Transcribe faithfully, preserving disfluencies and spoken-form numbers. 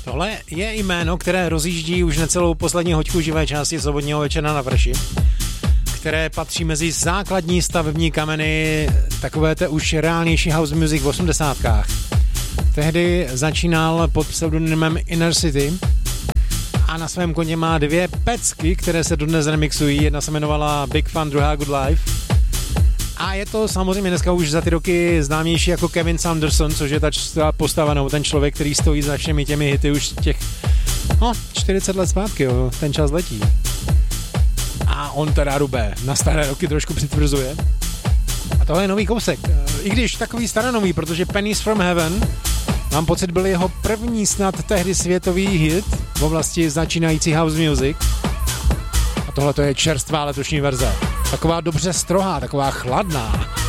Tohle je jméno, které rozjíždí už necelou poslední hoďku živé části Svobodného večera na Vrši, které patří mezi základní stavební kameny takové té už reálnější house music v osmdesátkách. Tehdy začínal pod pseudonymem Inner City a na svém koně má dvě pecky, které se dodnes remixují. Jedna se jmenovala Big Fun, druhá Good Life. A je to samozřejmě dneska už za ty roky známější jako Kevin Saunderson, což je ta postava, nebo ten člověk, který stojí za všemi těmi hity už těch no, čtyřicet let zpátky, jo, ten čas letí. A on teda rubé, na staré roky trošku přitvrzuje. A tohle je nový kousek, i když takový staronový, protože Pennies from Heaven, mám pocit, byl jeho první snad tehdy světový hit v oblasti začínající house music. A tohle to je čerstvá letošní verze. Taková dobře strohá, taková chladná.